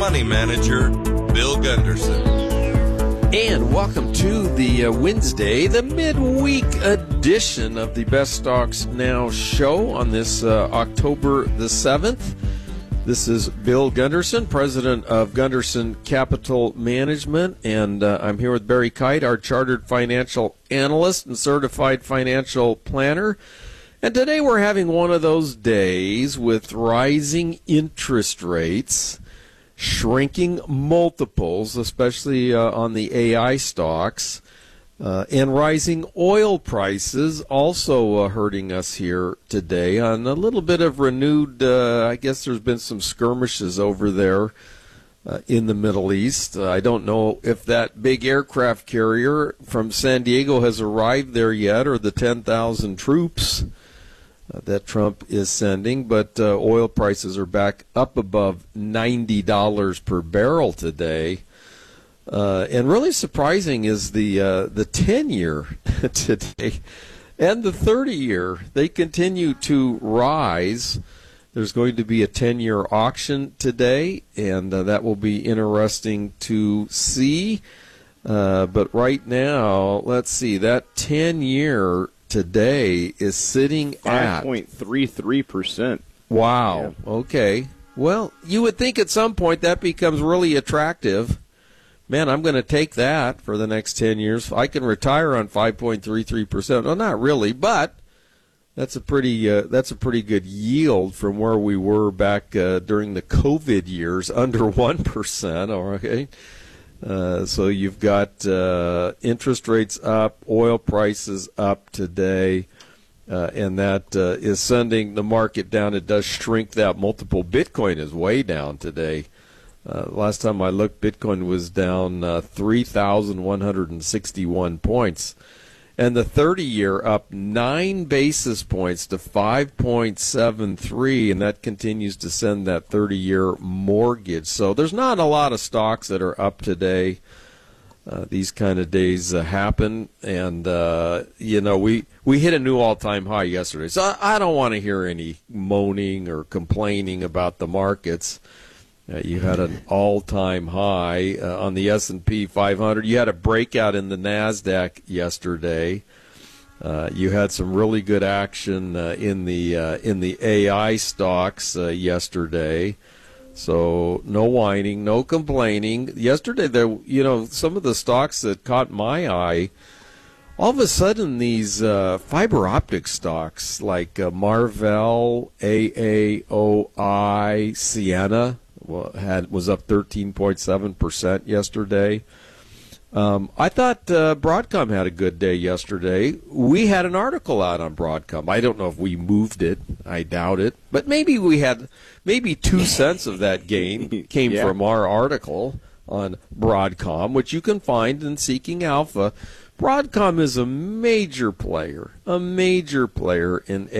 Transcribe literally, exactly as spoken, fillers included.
Money Manager, Bill Gunderson. And welcome to the uh, Wednesday, the midweek edition of the Best Stocks Now show on this uh, October the seventh. This is Bill Gunderson, president of Gunderson Capital Management, and uh, I'm here with Barry Kite, our chartered financial analyst and certified financial planner. And today we're having one of those days with rising interest rates, shrinking multiples, especially uh, on the A I stocks, uh, and rising oil prices also uh, hurting us here today on a little bit of renewed, uh, I guess there's been some skirmishes over there uh, in the Middle East. Uh, I don't know if that big aircraft carrier from San Diego has arrived there yet, or the ten thousand troops Uh, that Trump is sending, but uh, oil prices are back up above ninety dollars per barrel today. Uh, and really surprising is the uh, the ten-year today and the thirty-year. They continue to rise. There's going to be a ten-year auction today, and uh, that will be interesting to see. Uh, but right now, let's see, that ten-year today is sitting at five point three three percent. Wow. Yeah. Okay. Well, you would think at some point that becomes really attractive. Man, I'm going to take that for the next ten years. I can retire on five point three three percent. Well, not really, but that's a pretty uh, that's a pretty good yield from where we were back uh, during the COVID years, under one percent, okay? Uh, so you've got uh, interest rates up, oil prices up today, uh, and that uh, is sending the market down. It does shrink that multiple. Bitcoin is way down today. Uh, last time I looked, Bitcoin was down uh, three thousand one hundred sixty-one points. And the thirty-year up nine basis points to five point seven three, and that continues to send that thirty-year mortgage. So there's not a lot of stocks that are up today. Uh, these kind of days uh, happen, and, uh, you know, we, we hit a new all-time high yesterday. So I, I don't want to hear any moaning or complaining about the markets. Uh, you had an all-time high uh, on the S and P five hundred. You had a breakout in the NASDAQ yesterday. Uh, you had some really good action uh, in the uh, in the A I stocks uh, yesterday. So no whining, no complaining. Yesterday, there, you know, some of the stocks that caught my eye, all of a sudden these uh, fiber optic stocks like uh, Marvell, A A O I, Ciena, Well, had was up thirteen point seven percent yesterday. Um, I thought uh, Broadcom had a good day yesterday. We had an article out on Broadcom. I don't know if we moved it. I doubt it. But maybe we had, maybe two cents of that gain came yeah. from our article on Broadcom, which you can find in Seeking Alpha. Broadcom is a major player, a major player in